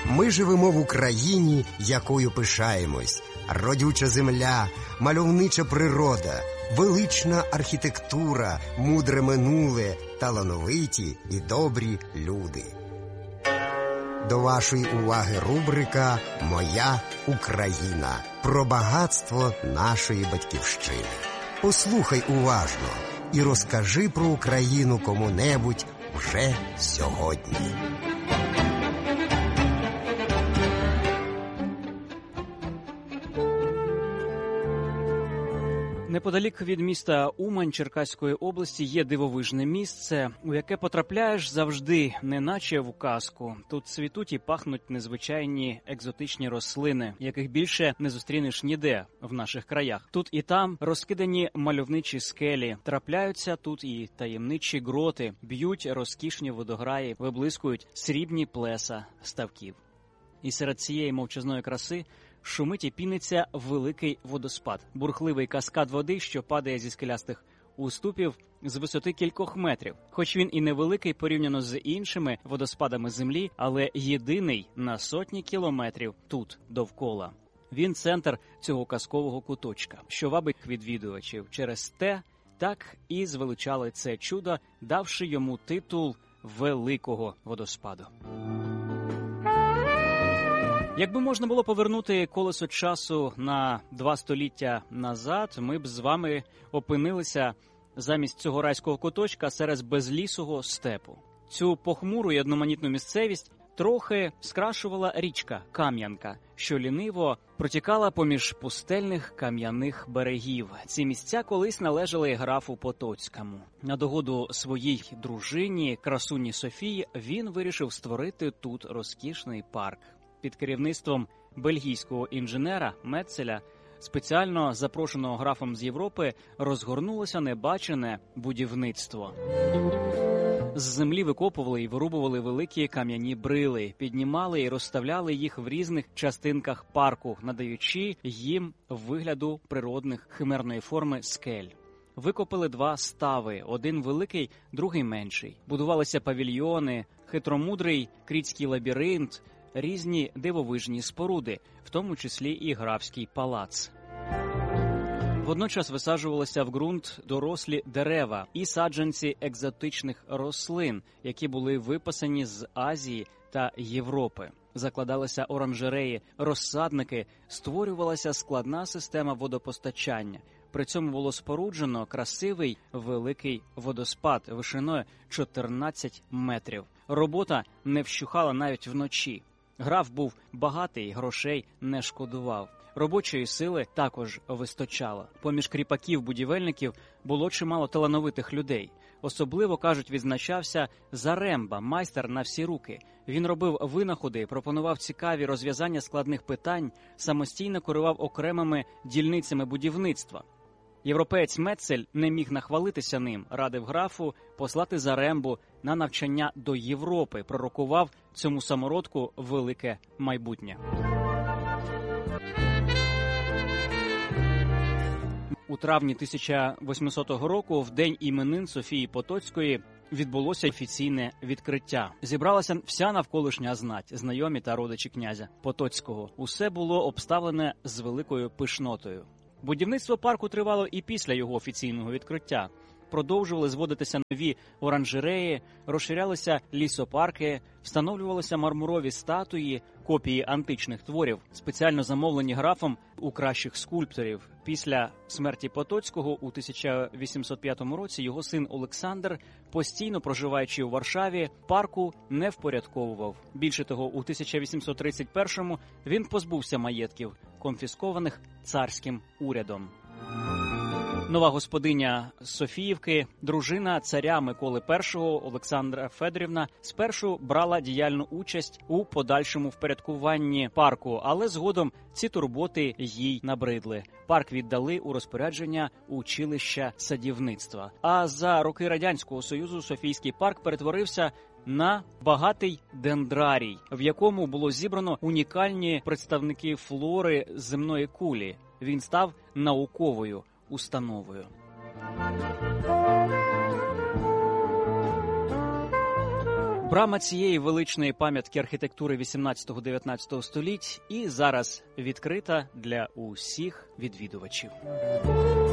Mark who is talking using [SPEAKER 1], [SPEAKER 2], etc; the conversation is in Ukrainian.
[SPEAKER 1] Ми живемо в Україні, якою пишаємось. Родюча земля, мальовнича природа, велична архітектура, мудре минуле, талановиті і добрі люди. До вашої уваги рубрика «Моя Україна» про багатство нашої батьківщини. Послухай уважно і розкажи про Україну кому-небудь вже сьогодні.
[SPEAKER 2] Неподалік від міста Умань Черкаської області є дивовижне місце, у яке потрапляєш завжди, неначе в казку. Тут цвітуть і пахнуть незвичайні екзотичні рослини, яких більше не зустрінеш ніде в наших краях. Тут і там розкидані мальовничі скелі, трапляються тут і таємничі гроти, б'ють розкішні водограї, виблискують срібні плеса ставків. І серед цієї мовчазної краси шумить і піниться великий водоспад. Бурхливий каскад води, що падає зі скелястих уступів з висоти кількох метрів. Хоч він і невеликий порівняно з іншими водоспадами землі, але єдиний на сотні кілометрів тут, довкола. Він центр цього казкового куточка, що вабить відвідувачів. Через те так і звеличали це чудо, давши йому титул великого водоспаду. Якби можна було повернути колесо часу на 2 століття назад, ми б з вами опинилися замість цього райського куточка серед безлісого степу. Цю похмуру і одноманітну місцевість трохи скрашувала річка Кам'янка, що ліниво протікала поміж пустельних кам'яних берегів. Ці місця колись належали графу Потоцькому. На догоду своїй дружині, красуні Софії, він вирішив створити тут розкішний парк. Під керівництвом бельгійського інженера Метцеля, спеціально запрошеного графом з Європи, розгорнулося небачене будівництво. З землі викопували і вирубували великі кам'яні брили, піднімали і розставляли їх в різних частинках парку, надаючи їм вигляду природних химерної форми скель. Викопали 2 стави, один великий, другий менший. Будувалися павільйони, хитромудрий крітський лабіринт, різні дивовижні споруди, в тому числі і графський палац. Водночас висаджувалися в ґрунт дорослі дерева і саджанці екзотичних рослин, які були випасені з Азії та Європи. Закладалися оранжереї, розсадники, створювалася складна система водопостачання. При цьому було споруджено красивий великий водоспад вишиною 14 метрів. Робота не вщухала навіть вночі. Граф був багатий, грошей не шкодував. Робочої сили також вистачало. Поміж кріпаків-будівельників було чимало талановитих людей. Особливо, кажуть, відзначався Заремба, майстер на всі руки. Він робив винаходи, пропонував цікаві розв'язання складних питань, самостійно керував окремими дільницями будівництва. Європеєць Метцель не міг нахвалитися ним, радив графу послати Зарембу на навчання до Європи, пророкував цьому самородку велике майбутнє. У травні 1800 року, в день іменин Софії Потоцької, відбулося офіційне відкриття. Зібралася вся навколишня знать, знайомі та родичі князя Потоцького. Усе було обставлене з великою пишнотою. Будівництво парку тривало і після його офіційного відкриття. Продовжували зводитися нові оранжереї, розширялися лісопарки, встановлювалися мармурові статуї, копії античних творів, спеціально замовлені графом у кращих скульпторів. Після смерті Потоцького у 1805 році його син Олександр, постійно проживаючи у Варшаві, парку не впорядковував. Більше того, у 1831-му він позбувся маєтків, конфіскованих царським урядом. Нова господиня Софіївки, дружина царя Миколи І, Олександра Федорівна, спершу брала діяльну участь у подальшому впорядкуванні парку, але згодом ці турботи їй набридли. Парк віддали у розпорядження училища садівництва. А за роки Радянського Союзу Софійський парк перетворився на багатий дендрарій, в якому було зібрано унікальні представники флори земної кулі. Він став науковою установою. Брама цієї величної пам'ятки архітектури 18-19 століть і зараз відкрита для усіх відвідувачів.